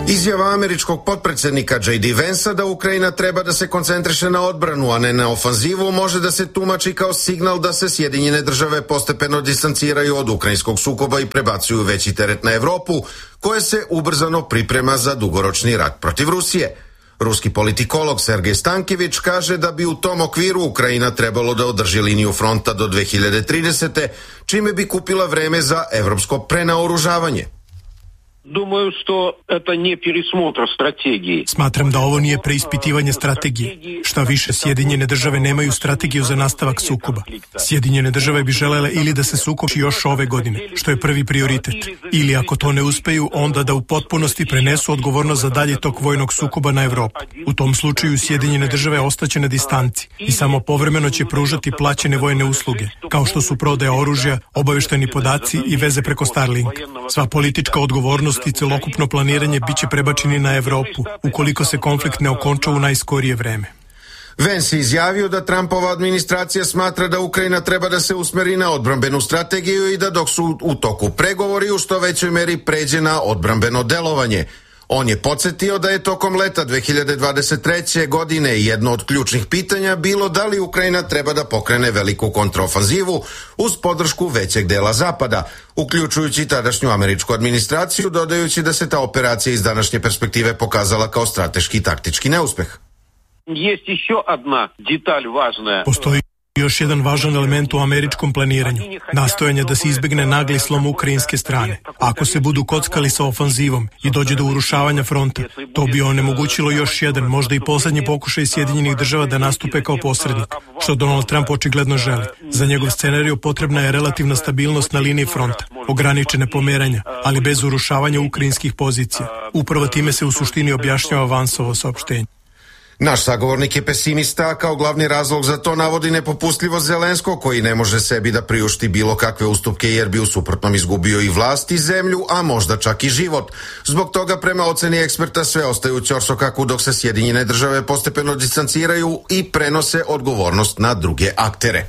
Izjava američkog potpredsjednika J.D. Vansa da Ukrajina treba da se koncentriše na odbranu, a ne na ofanzivu, može da se tumači kao signal da se Sjedinjene države postepeno distanciraju od ukrajinskog sukoba i prebacuju veći teret na Evropu, koje se ubrzano priprema za dugoročni rat protiv Rusije. Ruski politikolog Sergej Stankević kaže da bi u tom okviru Ukrajina trebalo da održi liniju fronta do 2030. čime bi kupila vreme za evropsko prenaoružavanje. Smatram da ovo nije preispitivanje strategije. Šta više, Sjedinjene države nemaju strategiju za nastavak sukoba. Sjedinjene države bi želele ili da se sukob još ove godine, što je prvi prioritet, ili ako to ne uspeju, onda da u potpunosti prenesu odgovornost za dalji tok vojnog sukoba na Evropu. U tom slučaju Sjedinjene države ostaće na distanci i samo povremeno će pružati plaćene vojne usluge, kao što su prodaja oružja, obavešteni podaci i veze preko Starlink. Sva politička odgovornost i celokupno planiranje biće prebačeni na Evropu, ukoliko se konflikt ne okonča u najskorije vreme. Vance je izjavio da Trumpova administracija smatra da Ukrajina treba da se usmeri na odbrambenu strategiju i da dok su u toku pregovori u što većoj meri pređe na odbrambeno delovanje. On je podsjetio da je tokom leta 2023. godine jedno od ključnih pitanja bilo da li Ukrajina treba da pokrene veliku kontrofanzivu uz podršku većeg dela Zapada, uključujući tadašnju američku administraciju, dodajući da se ta operacija iz današnje perspektive pokazala kao strateški i taktički neuspeh. Postoji još jedan važan element u američkom planiranju, nastojanje da se izbegne nagli slom ukrajinske strane. Ako se budu kockali sa ofanzivom i dođe do urušavanja fronta, to bi onemogućilo još jedan, možda i poslednji pokušaj Sjedinjenih država da nastupe kao posrednik, što Donald Trump očigledno želi. Za njegov scenariju potrebna je relativna stabilnost na liniji fronta, ograničene pomeranja, ali bez urušavanja ukrajinskih pozicija. Upravo time se u suštini objašnjava Vansovo saopštenje. Naš sagovornik je pesimista, kao glavni razlog za to navodi nepopustljivost Zelenskog, koji ne može sebi da priušti bilo kakve ustupke jer bi u suprotnom izgubio i vlast i zemlju, a možda čak i život. Zbog toga, prema oceni eksperta, sve ostaju u ćorsokaku dok se Sjedinjene države postepeno distanciraju i prenose odgovornost na druge aktere.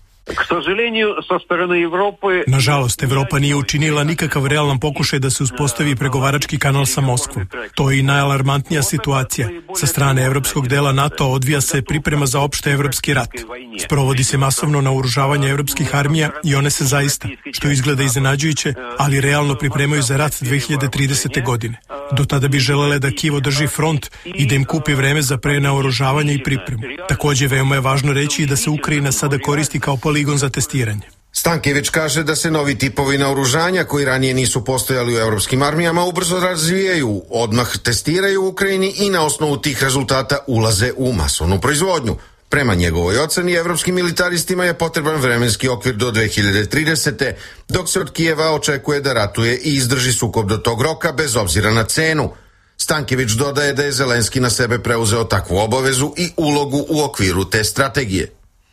Nažalost, Evropa nije učinila nikakav realan pokušaj da se uspostavi pregovarački kanal sa Moskvom. To je i najalarmantnija situacija. Sa strane evropskog dela NATO odvija se priprema za opšte evropski rat. Sprovodi se masovno naoružavanje evropskih armija i one se zaista, što izgleda iznenađujuće, ali realno pripremaju za rat 2030. godine. Do tada bi želele da Kijev održi front i da im kupi vreme za prenaoružavanje i pripremu. Takođe, veoma je važno reći i da se Ukrajina sada koristi kao poligon za testiranje. Stankević kaže da se novi tipovi naoružanja koji ranije nisu postojali u evropskim armijama ubrzo razvijaju, odmah testiraju u Ukrajini i na osnovu tih rezultata ulaze u masovnu proizvodnju. Prema njegovoj oceni, evropskim militaristima je potreban vremenski okvir do 2030. dok se od Kijeva očekuje da ratuje i izdrži sukob do tog roka bez obzira na cenu. Stankević dodaje da je Zelenski na sebe preuzeo takvu obavezu i ulogu u okviru te strategije.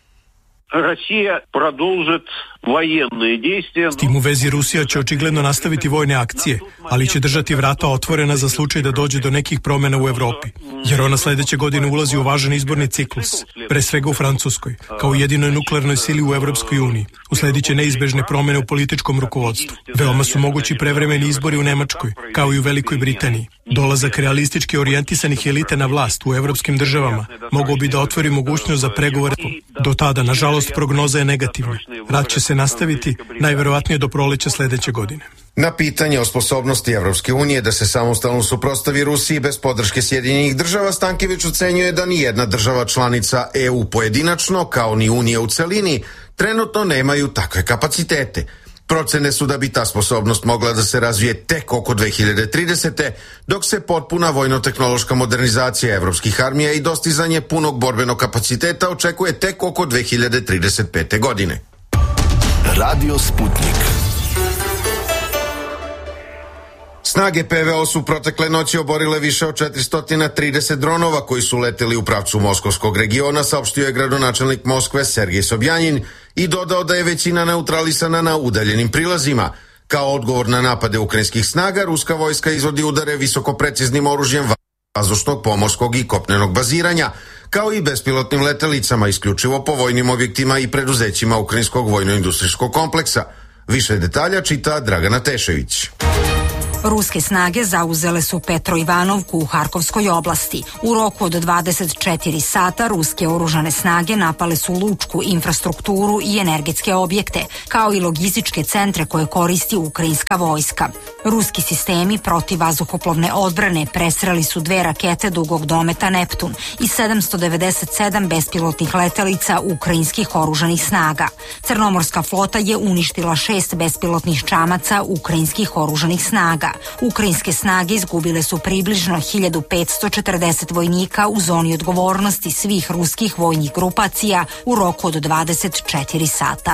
S tim u vezi Rusija će očigledno nastaviti vojne akcije, ali će držati vrata otvorena za slučaj da dođe do nekih promjena u Evropi, jer ona sledeće godine ulazi u važan izborni ciklus, pre svega u Francuskoj, kao jedinoj nuklearnoj sili u Evropskoj uniji. Uslediće neizbežne promjene u političkom rukovodstvu. Veoma su mogući prevremeni izbori u Nemačkoj, kao i u Velikoj Britaniji. Dolazak realistički orijentisanih elite na vlast u evropskim državama mogao bi da otvori mogućnost za pregovore. Do tada, nažalost, prognoza je negativna. Rat će se nastaviti najverovatnije do proleća sledeće godine. Na pitanje o sposobnosti Evropske unije da se samostalno suprotstavi Rusiji bez podrške Sjedinjenih država, Stankević ocenjuje da ni jedna država članica EU pojedinačno, kao ni Unija u celini, trenutno nemaju takve kapacitete. Procene su da bi ta sposobnost mogla da se razvije tek oko 2030. dok se potpuna vojno-tehnološka modernizacija evropskih armija i dostizanje punog borbenog kapaciteta očekuje tek oko 2035. godine. Radio Sputnik. Snage PVO su protekle noći oborile više od 430 dronova koji su leteli u pravcu moskovskog regiona, saopštio je gradonačelnik Moskve Sergej Sobjanin i dodao da je većina neutralisana na udaljenim prilazima. Kao odgovor na napade ukrajinskih snaga, ruska vojska izvodi udare visokopreciznim oružjem vazdušnog, pomorskog i kopnenog baziranja, kao i bespilotnim letelicama, isključivo po vojnim objektima i preduzećima ukrajinskog vojno-industrijskog kompleksa. Više detalja čita Dragana Tešević. Ruske snage zauzele su Petroivanovku u Harkovskoj oblasti. U roku od 24 sata ruske oružane snage napale su lučku infrastrukturu i energetske objekte, kao i logističke centre koje koristi ukrajinska vojska. Ruski sistemi protivvazduhoplovne odbrane presreli su 2 rakete dugog dometa Neptun i 797 bespilotnih letelica ukrajinskih oružanih snaga. Crnomorska flota je uništila 6 bespilotnih čamaca ukrajinskih oružanih snaga. Ukrajinske snage izgubile su približno 1540 vojnika u zoni odgovornosti svih ruskih vojnih grupacija u roku od 24 sata.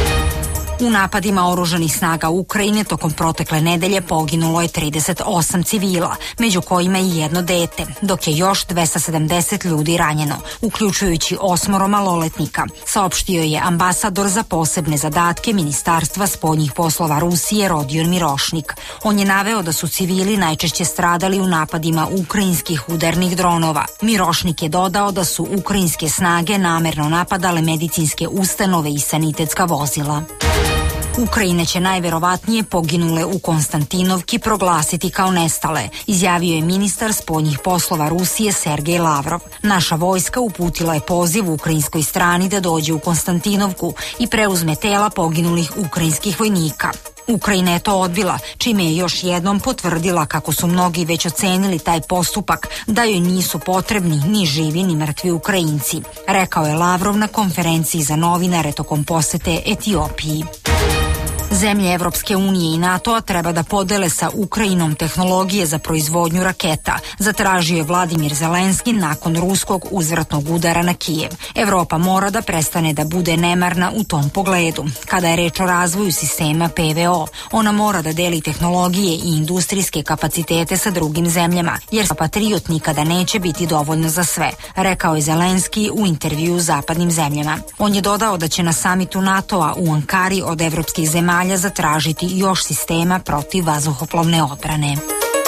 U napadima oružanih snaga Ukrajine tokom protekle nedelje poginulo je 38 civila, među kojima i jedno dete, dok je još 270 ljudi ranjeno, uključujući 8 maloletnika, saopštio je ambasador za posebne zadatke Ministarstva spoljnih poslova Rusije Rodion Mirošnik. On je naveo da su civili najčešće stradali u napadima ukrajinskih udarnih dronova. Mirošnik je dodao da su ukrajinske snage namerno napadale medicinske ustanove i sanitetska vozila. Ukrajina će najverovatnije poginule u Konstantinovki proglasiti kao nestale, izjavio je ministar spoljnih poslova Rusije Sergej Lavrov. Naša vojska uputila je poziv ukrajinskoj strani da dođe u Konstantinovku i preuzme tela poginulih ukrajinskih vojnika. Ukrajina je to odbila, čime je još jednom potvrdila kako su mnogi već ocenili taj postupak, da joj nisu potrebni ni živi ni mrtvi Ukrajinci, rekao je Lavrov na konferenciji za novinare tokom posete Etiopiji. Zemlje Evropske unije i NATO-a treba da podele sa Ukrajinom tehnologije za proizvodnju raketa, zatražio je Vladimir Zelenski nakon ruskog uzvratnog udara na Kijev. Evropa mora da prestane da bude nemarna u tom pogledu. Kada je reč o razvoju sistema PVO, ona mora da deli tehnologije i industrijske kapacitete sa drugim zemljama, jer patriot nikada neće biti dovoljno za sve, rekao je Zelenski u intervjuu zapadnim zemljama. On je dodao da će na samitu NATO-a u Ankari od evropskih zemalja zatražiti još sistema protiv vazduhoplovne odbrane.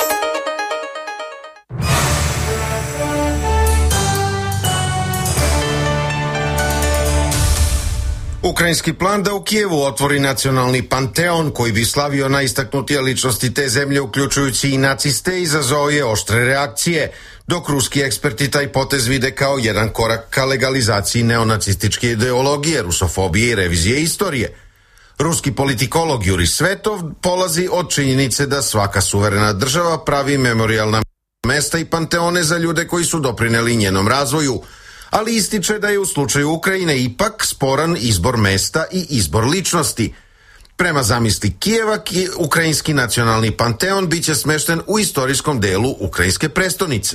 Ukrajinski plan da u Kijevu otvori nacionalni panteon koji bi slavio najistaknutije ličnosti te zemlje, uključujući i naciste, izazvao je oštre reakcije, dok ruski eksperti taj potez vide kao jedan korak ka legalizaciji neonacističke ideologije, rusofobije i revizije istorije. Ruski politikolog Juri Svetov polazi od činjenice da svaka suverena država pravi memorijalna mesta i panteone za ljude koji su doprineli njenom razvoju, ali ističe da je u slučaju Ukrajine ipak sporan izbor mesta i izbor ličnosti. Prema zamisli Kijeva, ukrajinski nacionalni panteon biće smešten u istorijskom delu ukrajinske prestonice.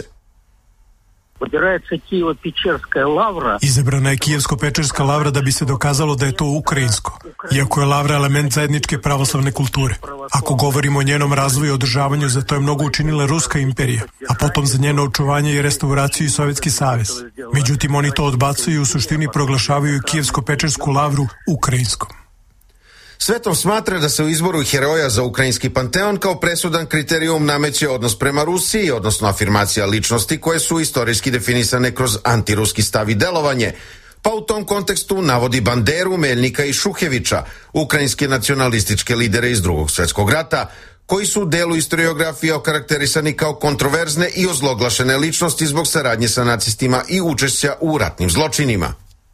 Izabrana je Kijevsko-Pečerska lavra da bi se dokazalo da je to ukrajinsko, iako je lavra element zajedničke pravoslavne kulture. Ako govorimo o njenom razvoju i održavanju, za to je mnogo učinila Ruska imperija, a potom za njeno očuvanje i restauraciju i Sovjetski savez. Međutim, oni to odbacuju i u suštini proglašavaju Kijevsko-Pečersku lavru ukrajinskom. Svetov smatra da se u izboru heroja za ukrajinski panteon kao presudan kriterijum nameće odnos prema Rusiji, odnosno afirmacija ličnosti koje su istorijski definisane kroz antiruski stav i delovanje, pa u tom kontekstu navodi Banderu, Meljnika i Šuhevića, ukrajinske nacionalističke lidere iz Drugog svjetskog rata, koji su u delu istoriografije okarakterisani kao kontroverzne i ozloglašene ličnosti zbog saradnje sa nacistima i učešća u ratnim zločinima.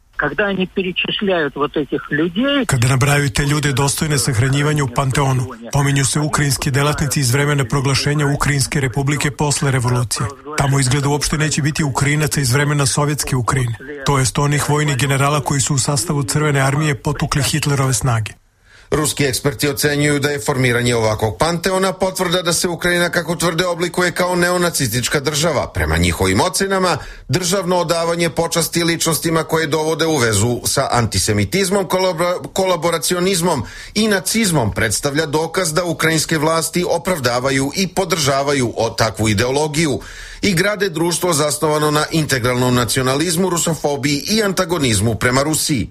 Kada nabrajaju te ljude dostojne sahranjivanja u panteonu, pominju se ukrajinski delatnici iz vremena proglašenja Ukrajinske republike posle revolucije. Tamo izgleda uopšte neće biti Ukrajinaca iz vremena Sovjetske Ukrajine, to jest onih vojnih generala koji su u sastavu Crvene armije potukli Hitlerove snage. Ruski eksperti ocenjuju da je formiranje ovakvog panteona potvrda da se Ukrajina, kako tvrde, oblikuje kao neonacistička država. Prema njihovim ocenama, državno odavanje počasti ličnostima koje dovode u vezu sa antisemitizmom, kolaboracionizmom i nacizmom predstavlja dokaz da ukrajinske vlasti opravdavaju i podržavaju takvu ideologiju i grade društvo zasnovano na integralnom nacionalizmu, rusofobiji i antagonizmu prema Rusiji.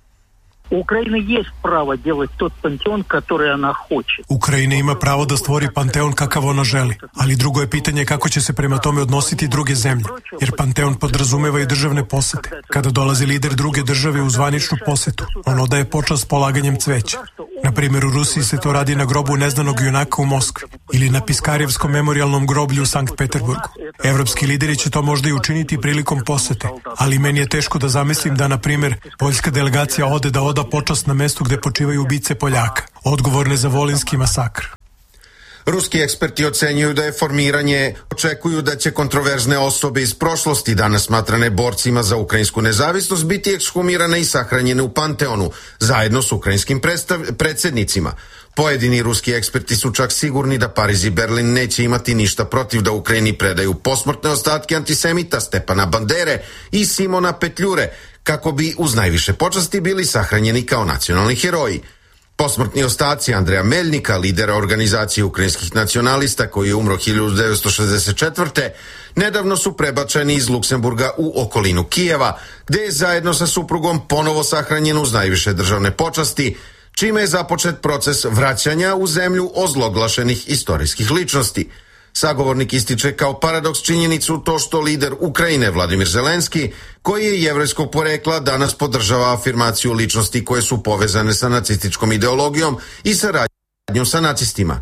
Ukrajina ima pravo da stvori panteon kakav ona želi, ali drugo je pitanje kako će se prema tome odnositi druge zemlje, jer panteon podrazumeva i državne posete. Kada dolazi lider druge države u zvaničnu posetu, on odaje počast polaganjem cveća. Na primjer, u Rusiji se to radi na grobu neznanog junaka u Moskvi ili na Piskarjevskom memorijalnom groblju u Sankt Peterburgu. Evropski lideri će to možda i učiniti prilikom posete, ali meni je teško da zamislim da, na primjer, poljska delegacija ode da oda počast na mestu gde počivaju ubice Poljaka, odgovorne za Volinski masakr. Ruski eksperti ocenjuju da je formiranje, očekuju da će kontroverzne osobe iz prošlosti, danas smatrane borcima za ukrajinsku nezavisnost, biti ekshumirane i sahranjene u Panteonu, zajedno s ukrajinskim predsjednicima. Pojedini ruski eksperti su čak sigurni da Pariz i Berlin neće imati ništa protiv da Ukrajini predaju posmrtne ostatke antisemita Stepana Bandere i Simona Petljure, kako bi uz najviše počasti bili sahranjeni kao nacionalni heroji. Posmrtni ostaci Andreja Meljnika, lidera organizacije ukrajinskih nacionalista koji je umro 1964. nedavno su prebačeni iz Luksemburga u okolinu Kijeva, gde je zajedno sa suprugom ponovo sahranjen uz najviše državne počasti, čime je započet proces vraćanja u zemlju ozloglašenih istorijskih ličnosti. Sagovornik ističe kao paradoks činjenicu to što lider Ukrajine Vladimir Zelenski, koji je jevrejskog porekla, danas podržava afirmaciju ličnosti koje su povezane sa nacističkom ideologijom i saradnjom sa nacistima.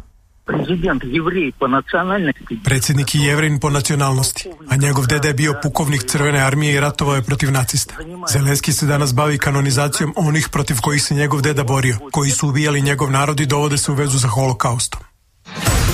Predsjednik je Jevrin po nacionalnosti, a njegov deda je bio pukovnik Crvene armije i ratovao je protiv nacista. Zelenski se danas bavi kanonizacijom onih protiv kojih se njegov deda borio, koji su ubijali njegov narod i dovode se u vezu sa holokaustom.